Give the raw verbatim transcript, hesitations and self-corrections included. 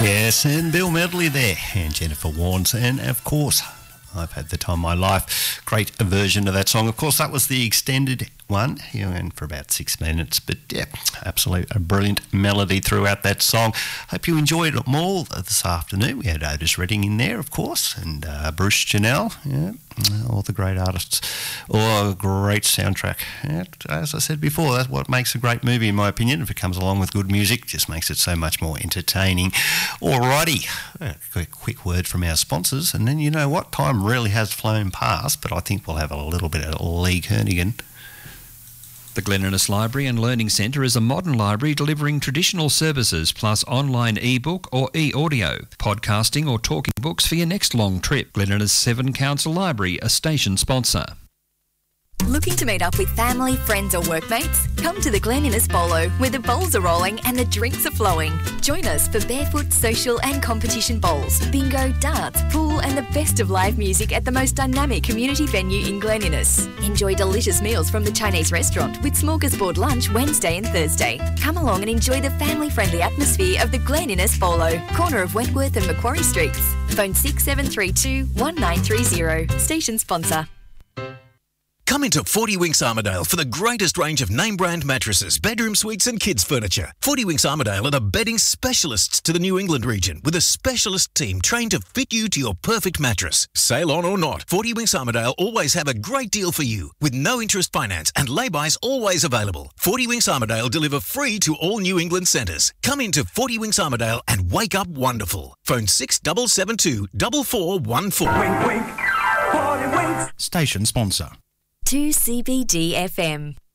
Yes, and Bill Medley there, and Jennifer Warnes, and of course, I've had the time of my life. Great version of that song. Of course, that was the extended one, you know, and for about six minutes. But yeah, absolute a brilliant melody throughout that song. Hope you enjoyed it more this afternoon. We had Otis Redding in there, of course, and uh, Bruce Janelle, yeah, all the great artists. Or a great soundtrack. Yeah, as I said before, that's what makes a great movie, in my opinion. If it comes along with good music, it just makes it so much more entertaining. Alrighty, a quick, quick word from our sponsors, and then you know what? Time really has flown past, but I think we'll have a little bit of Lee Kernaghan. The Glen Innes Library and Learning Centre is a modern library delivering traditional services plus online e-book or e-audio, podcasting or talking books for your next long trip. Glen Innes Seven Council Library, a station sponsor. Looking to meet up with family, friends or workmates? Come to the Glen Innes Bolo, where the bowls are rolling and the drinks are flowing. Join us for barefoot, social and competition bowls, bingo, darts, pool and the best of live music at the most dynamic community venue in Glen Innes. Enjoy delicious meals from the Chinese restaurant with smorgasbord lunch Wednesday and Thursday. Come along and enjoy the family-friendly atmosphere of the Glen Innes Bolo, corner of Wentworth and Macquarie Streets. Phone six seven three two, one nine three zero. Station sponsor. Come into Forty Winks Armidale for the greatest range of name-brand mattresses, bedroom suites and kids' furniture. Forty Winks Armidale are the bedding specialists to the New England region, with a specialist team trained to fit you to your perfect mattress. Sail on or not, Forty Winks Armidale always have a great deal for you, with no interest finance and lay-bys always available. Forty Winks Armidale deliver free to all New England centres. Come into Forty Winks Armidale and wake up wonderful. Phone six seven seven two, four four one four. Wink, wink. Forty Winks. Station sponsor. two C B D F M.